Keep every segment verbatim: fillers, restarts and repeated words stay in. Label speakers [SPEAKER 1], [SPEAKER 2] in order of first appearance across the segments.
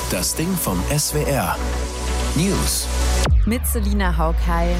[SPEAKER 1] Das Ding vom S W R. News.
[SPEAKER 2] Mit Selina Haukai.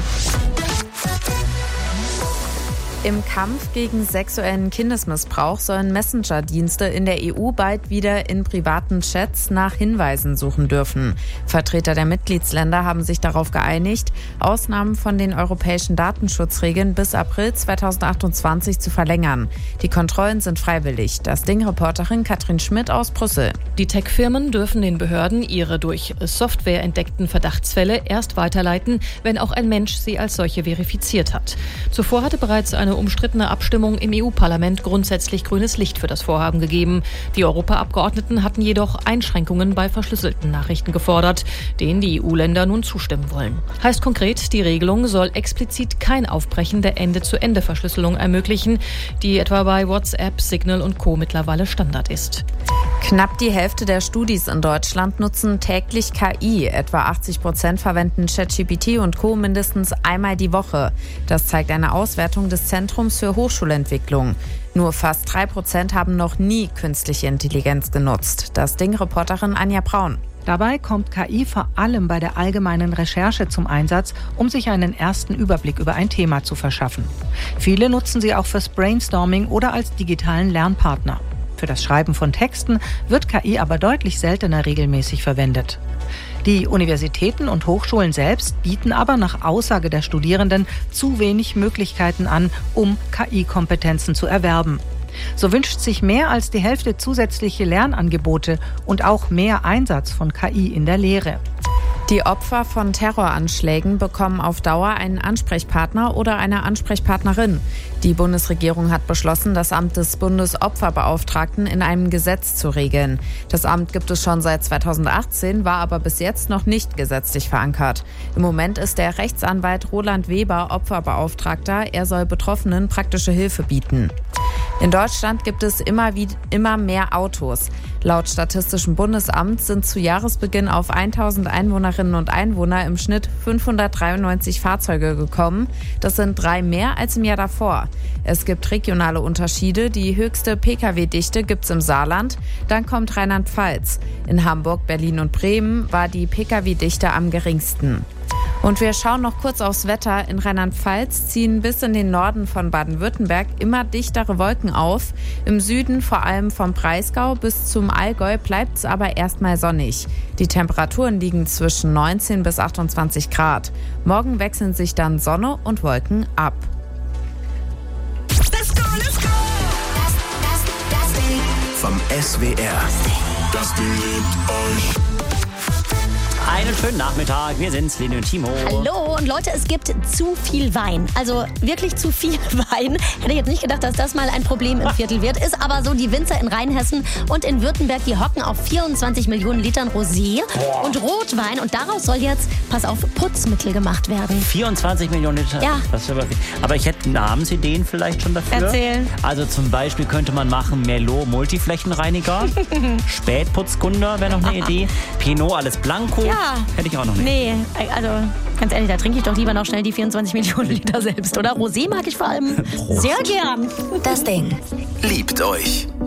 [SPEAKER 2] Im Kampf gegen sexuellen Kindesmissbrauch sollen Messenger-Dienste in der E U bald wieder in privaten Chats nach Hinweisen suchen dürfen. Vertreter der Mitgliedsländer haben sich darauf geeinigt, Ausnahmen von den europäischen Datenschutzregeln bis April zweitausendachtundzwanzig zu verlängern. Die Kontrollen sind freiwillig. Das Ding-Reporterin Katrin Schmidt aus Brüssel.
[SPEAKER 3] Die Tech-Firmen dürfen den Behörden ihre durch Software entdeckten Verdachtsfälle erst weiterleiten, wenn auch ein Mensch sie als solche verifiziert hat. Zuvor hatte bereits eine umstrittene Abstimmung im E U-Parlament grundsätzlich grünes Licht für das Vorhaben gegeben. Die Europaabgeordneten hatten jedoch Einschränkungen bei verschlüsselten Nachrichten gefordert, denen die E U-Länder nun zustimmen wollen. Heißt konkret, die Regelung soll explizit kein Aufbrechen der Ende-zu-Ende-Verschlüsselung ermöglichen, die etwa bei WhatsApp, Signal und Co. mittlerweile Standard ist.
[SPEAKER 2] Knapp die Hälfte der Studis in Deutschland nutzen täglich K I. Etwa achtzig Prozent verwenden ChatGPT und Co. mindestens einmal die Woche. Das zeigt eine Auswertung des Zentrums für Hochschulentwicklung. Nur fast drei Prozent haben noch nie künstliche Intelligenz genutzt. Das Ding-Reporterin Anja Braun.
[SPEAKER 4] Dabei kommt K I vor allem bei der allgemeinen Recherche zum Einsatz, um sich einen ersten Überblick über ein Thema zu verschaffen. Viele nutzen sie auch fürs Brainstorming oder als digitalen Lernpartner. Für das Schreiben von Texten wird K I aber deutlich seltener regelmäßig verwendet. Die Universitäten und Hochschulen selbst bieten aber nach Aussage der Studierenden zu wenig Möglichkeiten an, um K I-Kompetenzen zu erwerben. So wünscht sich mehr als die Hälfte zusätzliche Lernangebote und auch mehr Einsatz von K I in der Lehre.
[SPEAKER 2] Die Opfer von Terroranschlägen bekommen auf Dauer einen Ansprechpartner oder eine Ansprechpartnerin. Die Bundesregierung hat beschlossen, das Amt des Bundesopferbeauftragten in einem Gesetz zu regeln. Das Amt gibt es schon seit zweitausendachtzehn, war aber bis jetzt noch nicht gesetzlich verankert. Im Moment ist der Rechtsanwalt Roland Weber Opferbeauftragter. Er soll Betroffenen praktische Hilfe bieten. In Deutschland gibt es immer, wie, immer mehr Autos. Laut Statistischem Bundesamt sind zu Jahresbeginn auf tausend Einwohnerinnen und Einwohner im Schnitt fünfhundertdreiundneunzig Fahrzeuge gekommen. Das sind drei mehr als im Jahr davor. Es gibt regionale Unterschiede. Die höchste Pkw-Dichte gibt es im Saarland. Dann kommt Rheinland-Pfalz. In Hamburg, Berlin und Bremen war die Pkw-Dichte am geringsten. Und wir schauen noch kurz aufs Wetter. In Rheinland-Pfalz ziehen bis in den Norden von Baden-Württemberg immer dichtere Wolken auf. Im Süden, vor allem vom Breisgau bis zum Allgäu, bleibt es aber erstmal sonnig. Die Temperaturen liegen zwischen neunzehn bis achtundzwanzig Grad. Morgen wechseln sich dann Sonne und Wolken ab.
[SPEAKER 1] Let's go, let's go! Das, das, das Ding vom S W R. Das Ding liebt euch.
[SPEAKER 5] Einen schönen Nachmittag, wir sind's, Leni und Timo.
[SPEAKER 6] Hallo, und Leute, es gibt zu viel Wein. Also wirklich zu viel Wein. Hätte ich jetzt nicht gedacht, dass das mal ein Problem im Viertel wird. Ist aber so, die Winzer in Rheinhessen und in Württemberg, die hocken auf vierundzwanzig Millionen Litern Rosé Boah. und Rotwein. Und daraus soll jetzt, pass auf, Putzmittel gemacht werden.
[SPEAKER 5] vierundzwanzig Millionen Liter?
[SPEAKER 6] Ja.
[SPEAKER 5] Das ist aber viel. Aber ich hätte Namensideen vielleicht schon dafür.
[SPEAKER 6] Erzählen.
[SPEAKER 5] Also zum Beispiel könnte man machen Merlot Multiflächenreiniger. Spätputzkunde wäre noch eine Idee. Pinot alles Blanco.
[SPEAKER 6] Ja.
[SPEAKER 5] Hätte ich auch noch nicht.
[SPEAKER 6] Nee, also ganz ehrlich, da trinke ich doch lieber noch schnell die vierundzwanzig Millionen Liter selbst, oder? Rosé mag ich vor allem sehr gern.
[SPEAKER 1] Das Ding liebt euch.